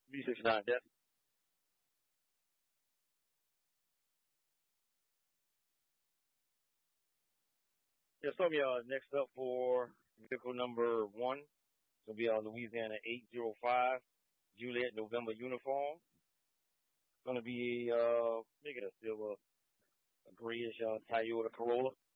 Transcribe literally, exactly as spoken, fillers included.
B sixty-nine, yes. Yes, so we are next up for vehicle number one. So we are Louisiana eight zero five Juliet November uniform. It's gonna be uh make it a silver, a grayish uh, Toyota Corolla.